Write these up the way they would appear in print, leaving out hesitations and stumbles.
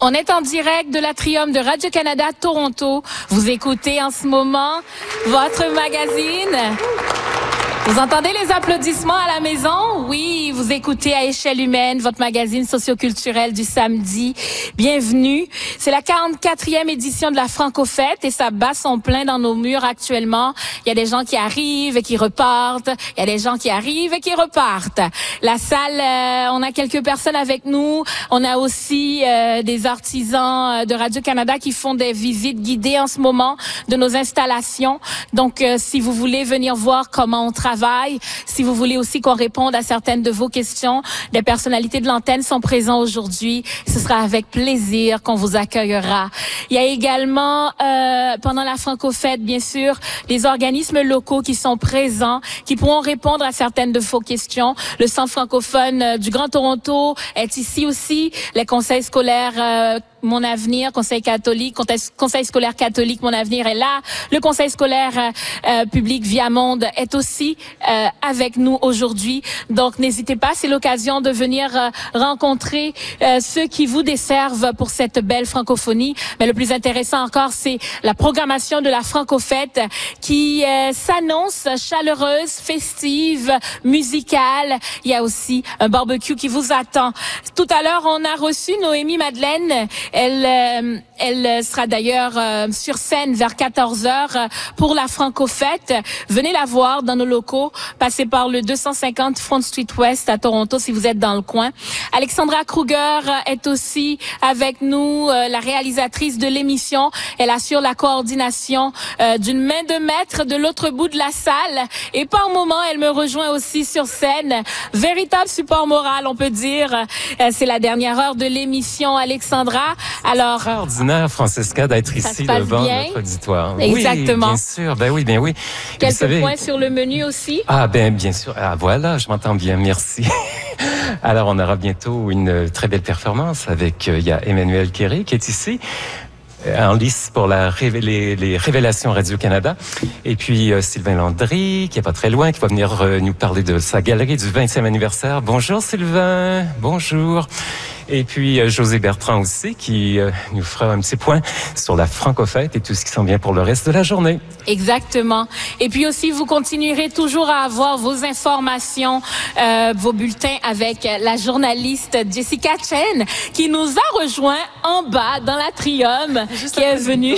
On est en direct de l'Atrium de Radio-Canada Toronto. Vous écoutez en ce moment votre magazine. Vous entendez les applaudissements à la maison? Oui, vous écoutez À échelle humaine, votre magazine socioculturel du samedi. Bienvenue. C'est la 44e édition de la Franco-Fête et ça bat son plein dans nos murs actuellement. Il y a des gens qui arrivent et qui repartent. Il y a des gens qui arrivent et qui repartent. La salle, on a quelques personnes avec nous. On a aussi des artisans de Radio-Canada qui font des visites guidées en ce moment de nos installations. Donc, si vous voulez venir voir comment on travaille, si vous voulez aussi qu'on réponde à certaines de vos questions, les personnalités de l'antenne sont présentes aujourd'hui. Ce sera avec plaisir qu'on vous accueillera. Il y a également, pendant la Franco-Fête, bien sûr, des organismes locaux qui sont présents, qui pourront répondre à certaines de vos questions. Le Centre francophone du Grand Toronto est ici aussi. Les conseils scolaires Mon Avenir, Conseil catholique, Conseil scolaire catholique Mon Avenir est là. Le Conseil scolaire public Viamonde est aussi avec nous aujourd'hui. Donc, n'hésitez pas, c'est l'occasion de venir rencontrer ceux qui vous desservent pour cette belle francophonie. Mais le plus intéressant encore, c'est la programmation de la Franco-Fête qui s'annonce chaleureuse, festive, musicale. Il y a aussi un barbecue qui vous attend. Tout à l'heure, on a reçu Noémie Madeleine. Elle sera d'ailleurs sur scène vers 14h pour la Franco-Fête. Venez la voir dans nos locaux. Passez par le 250 Front Street West à Toronto si vous êtes dans le coin. Alexandra Kruger est aussi avec nous, la réalisatrice de l'émission. Elle assure la coordination d'une main de maître de l'autre bout de la salle. Et par moment, elle me rejoint aussi sur scène. Véritable support moral, on peut dire. C'est la dernière heure de l'émission, Alexandra. Alors, extraordinaire, Francesca, d'être ici devant notre auditoire. Exactement. Oui, bien sûr. Ben oui, bien oui. Quelques points sur le menu aussi. Ah, ben bien sûr. Ah, voilà, je m'entends bien. Merci. Alors, on aura bientôt une très belle performance avec, il y a Emmanuel Quéré qui est ici, en lice pour les révélations Radio-Canada. Et puis, Sylvain Landry, qui est pas très loin, qui va venir nous parler de sa galerie du 20e anniversaire. Bonjour, Sylvain. Bonjour. Et puis, José Bertrand aussi, qui nous fera un petit point sur la Franco-Fête et tout ce qui s'en vient pour le reste de la journée. Exactement. Et puis aussi, vous continuerez toujours à avoir vos informations, vos bulletins avec la journaliste Jessica Chen, qui nous a rejoint en bas dans l'Atrium, qui est venue.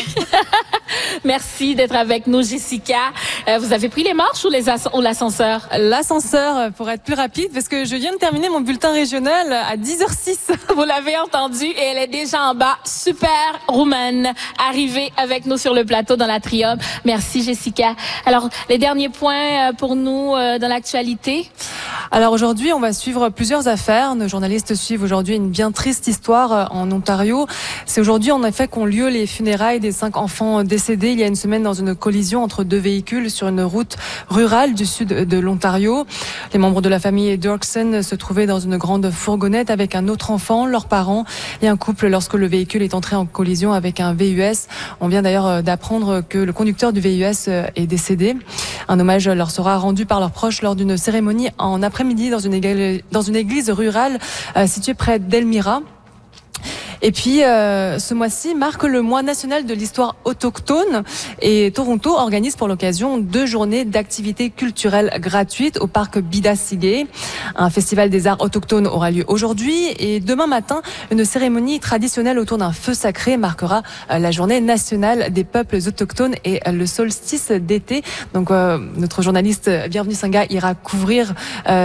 Merci d'être avec nous, Jessica. Vous avez pris les marches ou l'ascenseur? L'ascenseur, pour être plus rapide, parce que je viens de terminer mon bulletin régional à 10h06. Vous l'avez entendu et elle est déjà en bas. Super Roumaine, arrivée avec nous sur le plateau dans l'Atrium. Merci, Jessica. Alors, les derniers points pour nous dans l'actualité? Alors aujourd'hui, on va suivre plusieurs affaires. Nos journalistes suivent aujourd'hui une bien triste histoire en Ontario. C'est aujourd'hui en effet qu'ont lieu les funérailles des 5 enfants décédés il y a une semaine dans une collision entre 2 véhicules sur une route rurale du sud de l'Ontario. Les membres de la famille Dirksen se trouvaient dans une grande fourgonnette avec un autre enfant, leurs parents et un couple lorsque le véhicule est entré en collision avec un VUS. On vient d'ailleurs d'apprendre que le conducteur du VUS est décédé. Un hommage leur sera rendu par leurs proches lors d'une cérémonie en après-midi dans une église rurale située près d'Elmira. Et puis, ce mois-ci marque le mois national de l'histoire autochtone et Toronto organise pour l'occasion 2 journées d'activités culturelles gratuites au parc Bidassigay. Un festival des arts autochtones aura lieu aujourd'hui et demain matin, une cérémonie traditionnelle autour d'un feu sacré marquera la journée nationale des peuples autochtones et le solstice d'été. Donc, notre journaliste Bienvenue Singa ira couvrir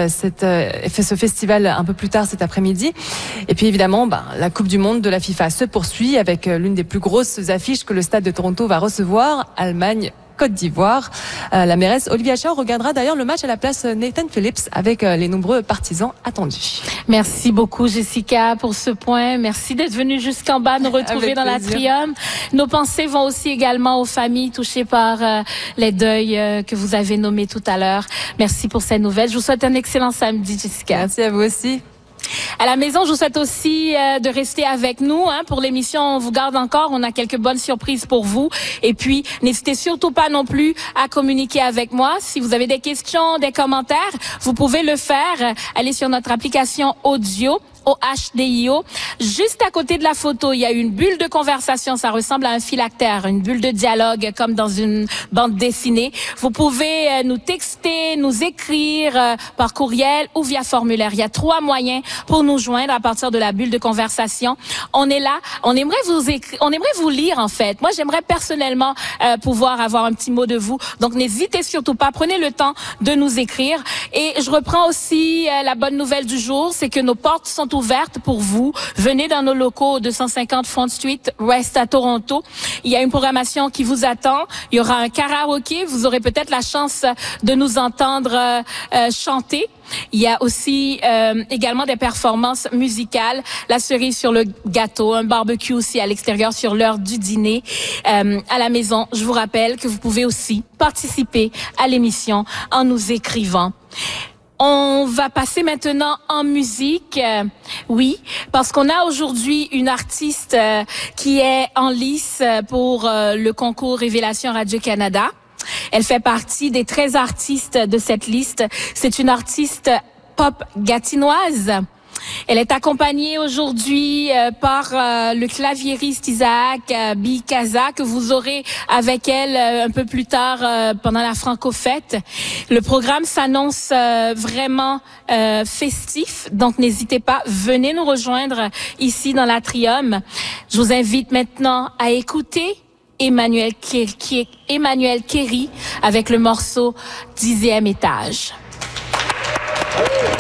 ce festival un peu plus tard cet après-midi. Et puis évidemment, la Coupe du Monde de la FIFA se poursuit avec l'une des plus grosses affiches que le Stade de Toronto va recevoir, Allemagne Côte d'Ivoire. La mairesse Olivia Chow regardera d'ailleurs le match à la place Nathan Phillips avec les nombreux partisans attendus. Merci beaucoup Jessica pour ce point. Merci d'être venue jusqu'en bas nous retrouver dans l'Atrium. Nos pensées vont aussi également aux familles touchées par les deuils que vous avez nommés tout à l'heure. Merci pour ces nouvelles. Je vous souhaite un excellent samedi, Jessica. Merci à vous aussi. À la maison, je vous souhaite aussi de rester avec nous pour l'émission. On vous garde encore. On a quelques bonnes surprises pour vous. Et puis, n'hésitez surtout pas non plus à communiquer avec moi. Si vous avez des questions, des commentaires, vous pouvez le faire. Allez sur notre application audio au HDIO. Juste à côté de la photo, il y a une bulle de conversation. Ça ressemble à un phylactère, une bulle de dialogue comme dans une bande dessinée. Vous pouvez nous texter, nous écrire par courriel ou via formulaire. Il y a 3 moyens pour nous joindre à partir de la bulle de conversation. On est là. On aimerait vous lire en fait. Moi, j'aimerais personnellement pouvoir avoir un petit mot de vous. Donc, n'hésitez surtout pas. Prenez le temps de nous écrire. Et je reprends aussi la bonne nouvelle du jour, c'est que nos portes sont ouvertes pour vous. Venez dans nos locaux au 250 Front Street West à Toronto. Il y a une programmation qui vous attend. Il y aura un karaoké. Vous aurez peut-être la chance de nous entendre chanter. Il y a aussi également des performances musicales, la cerise sur le gâteau, un barbecue aussi à l'extérieur sur l'heure du dîner. À la maison, je vous rappelle que vous pouvez aussi participer à l'émission en nous écrivant. On va passer maintenant en musique, oui, parce qu'on a aujourd'hui une artiste qui est en lice pour le concours Révélation Radio-Canada. Elle fait partie des 13 artistes de cette liste. C'est une artiste pop gatinoise. Elle est accompagnée aujourd'hui par le claviériste Isaac Bikaza, que vous aurez avec elle un peu plus tard pendant la Franco-Fête. Le programme s'annonce vraiment festif, donc n'hésitez pas, venez nous rejoindre ici dans l'Atrium. Je vous invite maintenant à écouter Emmanuel Kerry avec le morceau 10e étage.